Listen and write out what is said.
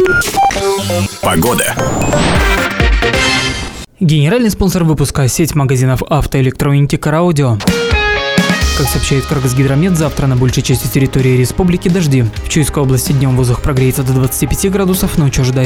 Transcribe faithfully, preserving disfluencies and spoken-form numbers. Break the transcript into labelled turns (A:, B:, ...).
A: Погода.
B: Генеральный спонсор выпуска – сеть магазинов автоэлектроники «Караудио». Как сообщает Кыргызгидромет, завтра на большей части территории республики дожди. В Чуйской области днем воздух прогреется до двадцати пяти градусов, ночью ожидается